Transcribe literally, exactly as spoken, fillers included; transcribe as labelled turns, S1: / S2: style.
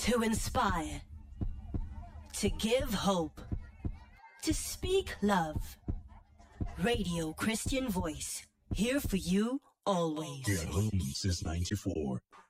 S1: To inspire, to give hope, to speak love. Radio Christian Voice, here for you always.
S2: Yeah, home since ninety-four.